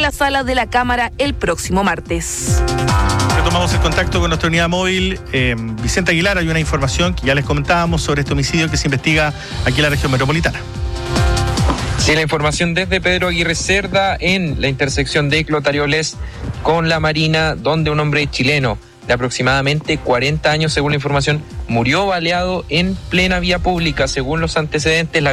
en la sala de la Cámara el próximo martes. Retomamos el contacto con nuestra unidad móvil. Vicente Aguilar, hay una información que ya les comentábamos sobre este homicidio que se investiga aquí en la región metropolitana. Sí, la información desde Pedro Aguirre Cerda, en la intersección de Clotarioles con La Marina, donde un hombre chileno de aproximadamente 40 años, según la información, murió baleado en plena vía pública. Según los antecedentes, la